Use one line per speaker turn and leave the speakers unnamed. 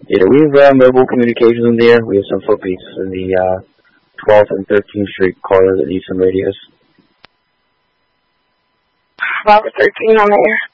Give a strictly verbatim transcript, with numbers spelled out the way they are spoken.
Yeah, we have uh, mobile communications in there. We have some footbeats in the uh, twelfth and thirteenth Street corner that need some radios.
About thirteen on there.